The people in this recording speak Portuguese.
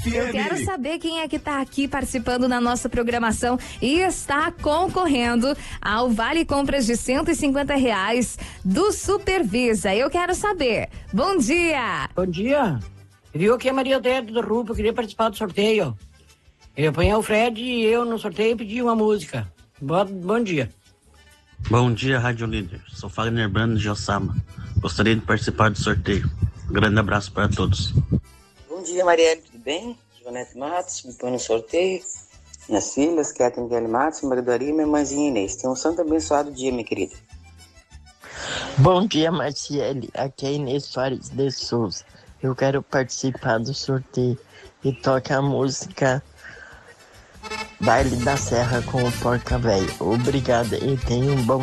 Eu quero saber quem é que tá aqui participando na nossa programação e está concorrendo ao Vale Compras de R$ 150 do Supervisa. Eu quero saber. Bom dia! Bom dia! Viu aqui a Maria Odete do Rupo, eu queria participar do sorteio. Eu apanhei o Fred e eu no sorteio pedi uma música. Bom dia. Bom dia, Rádio Líder. Sou Fagner Brando de Osama. Gostaria de participar do sorteio. Um grande abraço para todos. Bom dia, Marielle, tudo bem? Joanete Matos, me põe no sorteio. Minhas filhas, Kathleen Miguel Matos, Magdaria e minha mãezinha Inês. Tenha um santo abençoado dia, minha querida. Bom dia, Marciele. Aqui é Inês Soares de Souza. Eu quero participar do sorteio e toque a música Baile da Serra com o Porca Véio. Obrigada e tenha um bom